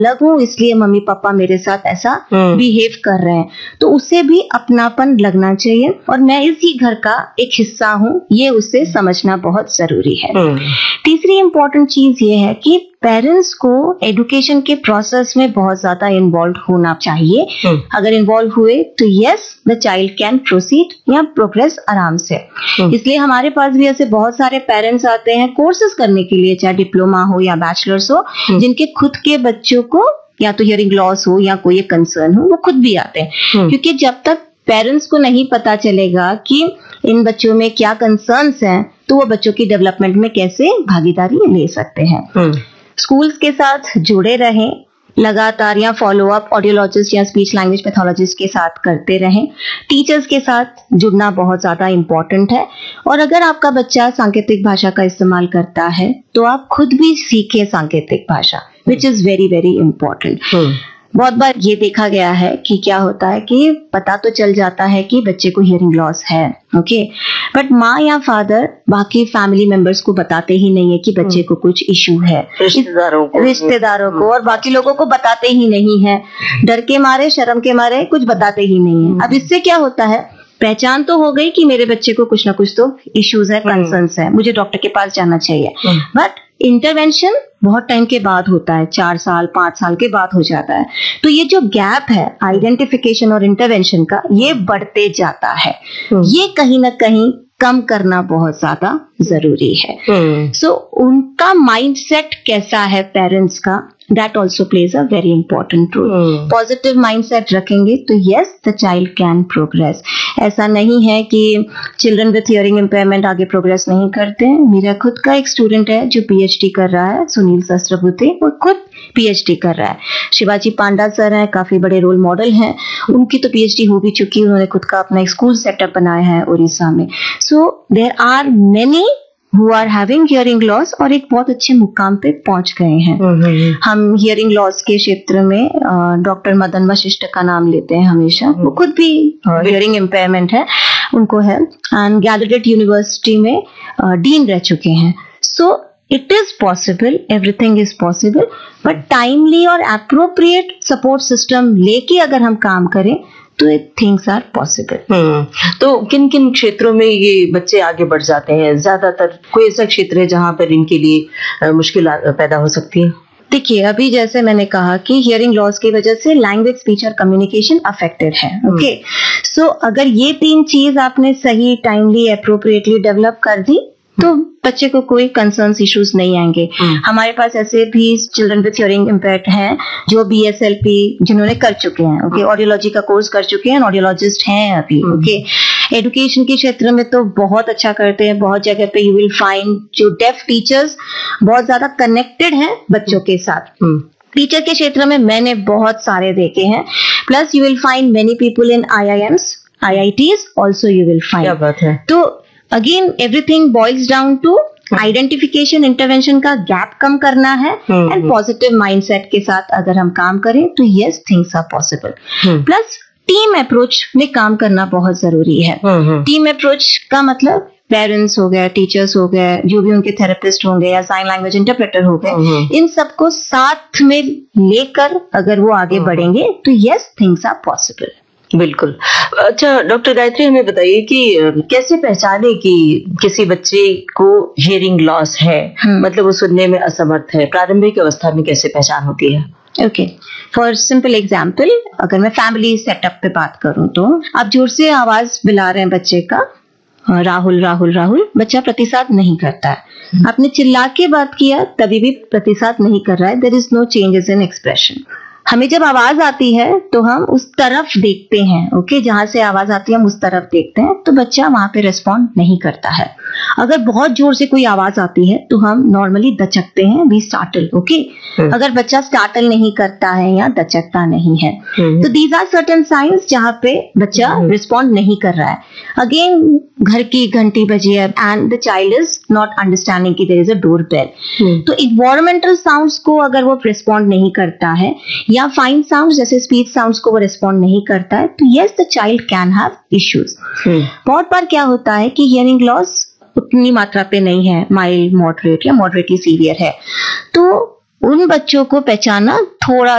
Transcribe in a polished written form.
अलग हूँ इसलिए मम्मी पापा मेरे साथ ऐसा बिहेव कर रहे हैं, तो उसे भी अपनापन लगना चाहिए और मैं इसी घर का एक हिस्सा हूँ, ये उसे समझना बहुत जरूरी है। तीसरी इम्पोर्टेंट चीज ये है कि पेरेंट्स को एजुकेशन के प्रोसेस में बहुत ज्यादा इन्वॉल्व होना चाहिए। अगर इन्वॉल्व हुए तो yes the child can proceed या प्रोग्रेस आराम से। इसलिए हमारे पास भी ऐसे बहुत सारे पेरेंट्स आते हैं कोर्सेज करने के लिए, चाहे डिप्लोमा हो या बैचलर्स हो, जिनके खुद के बच्चों को या तो हियरिंग लॉस हो या कोई कंसर्न हो, वो खुद भी आते हैं। क्योंकि जब तक पेरेंट्स को नहीं पता चलेगा कि इन बच्चों में क्या कंसर्न्स हैं, तो वो बच्चों की डेवलपमेंट में कैसे भागीदारी ले सकते हैं। स्कूल्स के साथ जुड़े रहें लगातार, या फॉलो अप ऑडियोलॉजिस्ट या स्पीच लैंग्वेज पैथोलॉजिस्ट के साथ करते रहें। टीचर्स के साथ जुड़ना बहुत ज्यादा इम्पोर्टेंट है। और अगर आपका बच्चा सांकेतिक भाषा का इस्तेमाल करता है तो आप खुद भी सीखें सांकेतिक भाषा, which is very very important. बहुत बार ये देखा गया है कि क्या होता है कि पता तो चल जाता है कि बच्चे को हियरिंग लॉस है, ओके, बट माँ या फादर बाकी फैमिली मेंबर्स को बताते ही नहीं है कि बच्चे को कुछ इशू है, रिश्तेदारों को और बाकी लोगों को बताते ही नहीं है, डर के मारे शर्म के मारे कुछ बताते ही नहीं है। अब इससे क्या होता है, पहचान तो हो गई कि मेरे बच्चे को कुछ ना कुछ तो इश्यूज है, कंसर्न्स है, मुझे डॉक्टर के पास जाना चाहिए, बट इंटरवेंशन बहुत टाइम के बाद होता है, 4 साल 5 साल के बाद हो जाता है। तो ये जो गैप है आइडेंटिफिकेशन और इंटरवेंशन का, ये बढ़ते जाता है। ये कहीं ना कहीं कम करना बहुत ज्यादा जरूरी है। सो उनका माइंडसेट कैसा है पेरेंट्स का, that also plays a very important role. Positive mindset रखेंगे तो yes the child can progress। ऐसा नहीं है कि चिल्ड्रन विथ हियरिंग इम्पेयरमेंट आगे प्रोग्रेस नहीं करते हैं। मेरा खुद का एक स्टूडेंट है जो पीएचडी कर रहा है, सुनील सहस्त्रबुद्धे, वो खुद पीएचडी कर रहा है। शिवाजी पांडा सर हैं, काफी बड़े रोल मॉडल हैं, उनकी तो पीएचडी हो भी चुकी है, उन्होंने खुद का अपना एक स्कूल सेटअप बनाया है उड़ीसा में। So there are many who are having hearing loss और एक बहुत अच्छे मुकाम पे पहुंच गए हैं। हम हियरिंग लॉस के क्षेत्र में डॉक्टर मदन वशिष्ठ का नाम लेते हैं हमेशा, वो खुद भी हियरिंग इम्पेयरमेंट है उनको है, एंड गैलरेट यूनिवर्सिटी में डीन रह चुके हैं। So it is possible, everything is possible, but timely और एप्रोप्रिएट सपोर्ट सिस्टम लेके अगर हम काम करें तो थिंग्स आर पॉसिबल। तो किन किन क्षेत्रों में ये बच्चे आगे बढ़ जाते हैं? ज्यादातर कोई ऐसा क्षेत्र है जहां पर इनके लिए मुश्किल पैदा हो सकती है? देखिए, अभी जैसे मैंने कहा कि हियरिंग लॉस की वजह से लैंग्वेज, स्पीच और कम्युनिकेशन अफेक्टेड है, ओके। सो अगर ये 3 चीज आपने सही, टाइमली, एप्रोप्रिएटली डेवलप कर दी तो बच्चे को कोई कंसर्न्स इश्यूज नहीं आएंगे। हमारे पास ऐसे भी चिल्ड्रन विथ हियरिंग इम्पेयर्ड हैं जो बीएसएलपी जिन्होंने कर चुके हैं, ओके, ऑडियोलॉजी का कोर्स कर चुके हैं, ऑडियोलॉजिस्ट हैं अभी, ओके। एजुकेशन के क्षेत्र में तो बहुत अच्छा करते हैं, बहुत जगह पे यू विल फाइंड जो डेफ टीचर्स बहुत ज्यादा कनेक्टेड हैं बच्चों के साथ। टीचर के क्षेत्र में मैंने बहुत सारे देखे हैं, plus you will find many people in IIMs, IITs also you will find. क्या बात है। तो again everything boils down to identification, intervention का गैप कम करना है, एंड पॉजिटिव माइंडसेट के साथ अगर हम काम करें तो yes things are possible. Plus team approach में काम करना बहुत जरूरी है। टीम अप्रोच का मतलब पेरेंट्स हो गए, टीचर्स हो गए, जो भी उनके थेरेपिस्ट होंगे या साइन लैंग्वेज इंटरप्रेटर हो गए, इन सबको साथ में लेकर अगर वो आगे बढ़ेंगे तो यस थिंग्स आर पॉसिबल। बिल्कुल। अच्छा डॉक्टर गायत्री, हमें बताइए कि कैसे पहचाने कि किसी बच्चे को हियरिंग लॉस है, मतलब वो सुनने में असमर्थ है, प्रारंभिक अवस्था में कैसे पहचान होती है? ओके, फॉर सिंपल एग्जाम्पल, अगर मैं फैमिली सेटअप पे बात करूं तो आप जोर से आवाज बुला रहे हैं बच्चे का, राहुल राहुल राहुल, बच्चा प्रतिसाद नहीं करता है। आपने चिल्ला के बात किया तभी भी प्रतिसाद नहीं कर रहा है, there is no changes in expression. हमें जब आवाज आती है तो हम उस तरफ देखते हैं, ओके, जहां से आवाज आती है हम उस तरफ देखते हैं, तो बच्चा वहां पे रिस्पॉन्ड नहीं करता है। अगर बहुत जोर से कोई आवाज आती है तो हम नॉर्मली दचकते हैं, वी स्टार्टल, ओके। अगर बच्चा स्टार्टल नहीं करता है या दचकता नहीं है तो दीज आर सर्टेन साइंस जहां पे बच्चा रिस्पॉन्ड नहीं कर रहा है। अगेन घर की घंटी बजी है and the child is not understanding कि there is a door bell. तो इन्वायरमेंटल साउंड्स को अगर वो रिस्पॉन्ड नहीं करता है या फाइन साउंड्स जैसे स्पीच साउंड्स को वो रिस्पॉन्ड नहीं करता है तो yes the child can have issues. बहुत बार क्या होता है कि हियरिंग लॉस उतनी मात्रा पे नहीं है, माइल्ड, मॉडरेट या मॉडरेटली सीवियर है, तो उन बच्चों को पहचानना थोड़ा